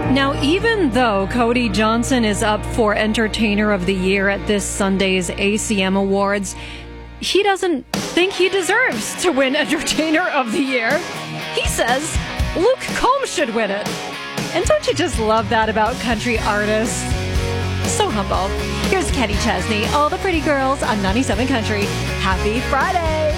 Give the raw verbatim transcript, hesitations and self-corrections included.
Now, even though Cody Johnson is up for Entertainer of the Year at this Sunday's A C M Awards, he doesn't think he deserves to win Entertainer of the Year. He says Luke Combs should win it. And don't you just love that about country artists? So humble. Here's Kenny Chesney, All the Pretty Girls on ninety-seven Country. Happy Friday!